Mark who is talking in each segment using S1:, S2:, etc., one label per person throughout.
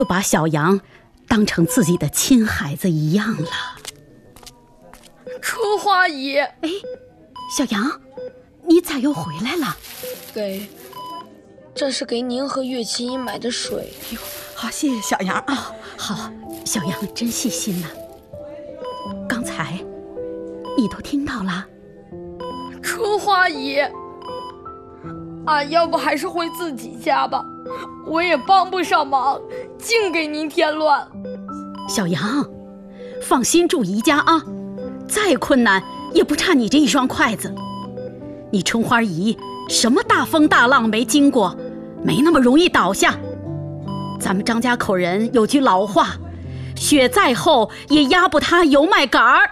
S1: 都把小杨当成自己的亲孩子一样了。
S2: 春花姨，
S1: 小杨，你咋又回来了？
S2: 这是给您和岳琴姨买的水。
S3: 好，谢谢小杨啊。
S1: 好，小杨真细心呐。刚才你都听到了？
S2: 春花姨，俺要不还是回自己家吧，我也帮不上忙，净给您添乱。
S1: 小杨，放心住姨家啊，再困难也不差你这一双筷子。你春花姨什么大风大浪没经过，没那么容易倒下。咱们张家口人有句老话，雪再厚也压不塌油麦秆儿。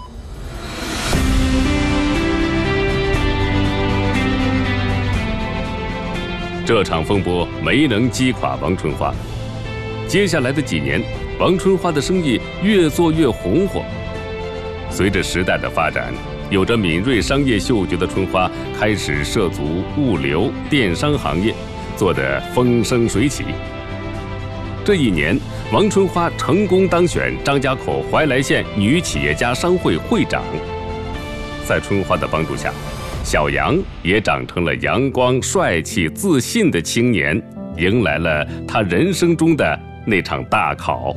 S4: 这场风波没能击垮王春花。接下来的几年，王春花的生意越做越红火。随着时代的发展，有着敏锐商业嗅觉的春花开始涉足物流、电商行业，做得风生水起。这一年，王春花成功当选张家口怀来县女企业家商会会长。在春花的帮助下，小杨也长成了阳光、帅气、自信的青年，迎来了他人生中的那场大考。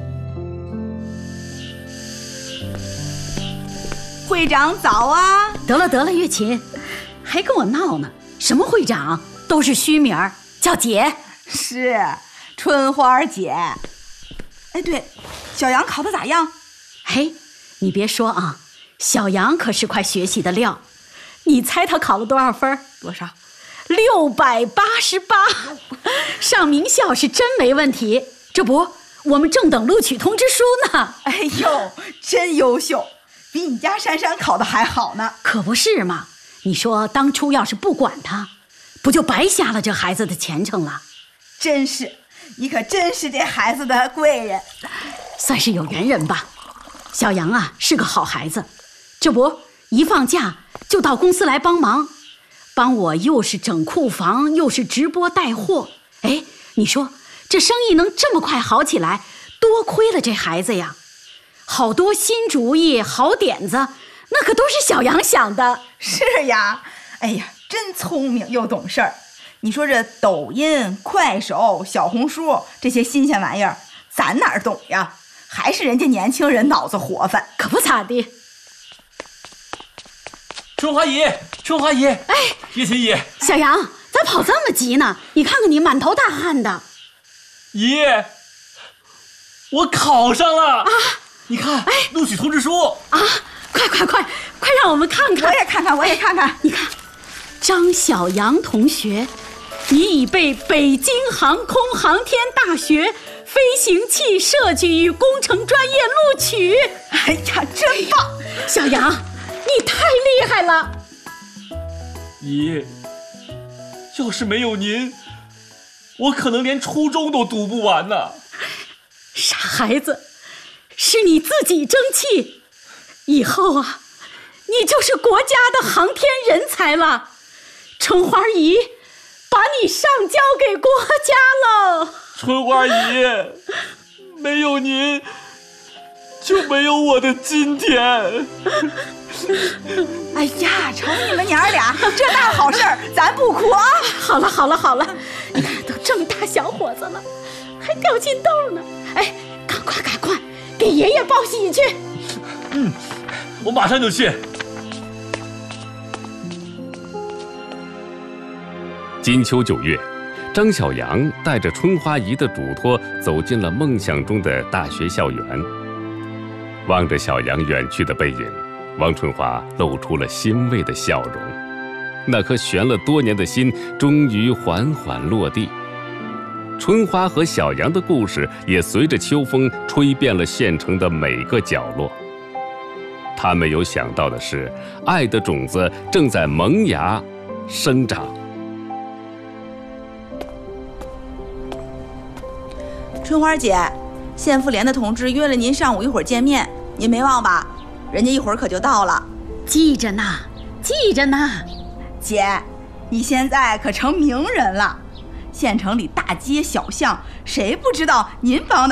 S3: 会长早啊！
S1: 得了，月琴，还跟我闹呢？什么会长，都是虚名，叫姐。
S3: 是春花姐。哎，对，小杨考得咋样？
S1: 嘿，你别说啊，小杨可是块学习的料。你猜他考了多少分？
S3: 多少
S1: ？688，上名校是真没问题。这不，我们正等录取通知书呢。
S3: 哎呦，真优秀，比你家珊珊考的还好呢。
S1: 可不是嘛，你说当初要是不管他，不就白瞎了这孩子的前程了？
S3: 真是，你可真是这孩子的贵人，
S1: 算是有缘人吧。小杨啊，是个好孩子，这不一放假就到公司来帮忙，帮我又是整库房，又是直播带货。哎，你说这生意能这么快好起来，多亏了这孩子呀！好多新主意、好点子，那可都是小杨想的。
S3: 是呀，哎呀，真聪明又懂事儿。你说这抖音、快手、小红书这些新鲜玩意儿，咱哪儿懂呀？还是人家年轻人脑子活泛。
S1: 可不咋地。
S5: 春花姨，哎，叶琴姨，
S1: 小杨，咋跑这么急呢？你看看你满头大汗的。
S5: 姨，我考上了啊！你看，录取通知书
S1: 啊！快让我们看看。
S3: 我也看看。
S1: 你看，张小杨同学，你已被北京航空航天大学飞行器设计与工程专业录取。
S3: 哎呀，真棒！
S1: 小杨，你太厉害了。
S5: 姨，要是没有您，我可能连初中都读不完呢。
S1: 傻孩子，是你自己争气，以后啊，你就是国家的航天人才了。春花姨把你上交给国家了。
S5: 春花姨，没有您就没有我的今天。
S3: 哎呀，瞅你们娘俩这大好事儿，咱不哭啊！
S1: 好了，你看都这么大小伙子了，还掉金豆呢。哎，赶快给爷爷报喜去。
S5: 我马上就去。
S4: 金秋9月，张小杨带着春花姨的嘱托走进了梦想中的大学校园。望着小杨远去的背影，王春花露出了欣慰的笑容。那颗悬了多年的心终于缓缓落地。春花和小杨的故事也随着秋风吹遍了县城的每个角落。他没有想到的是，爱的种子正在萌芽生长。
S3: 春花姐，县妇联的同志约了您上午一会儿见面，您没忘吧？人家一会儿可就到了。
S1: 记着呢。
S3: 姐，你现在可成名人了， 县城里大街小巷，谁不知道您帮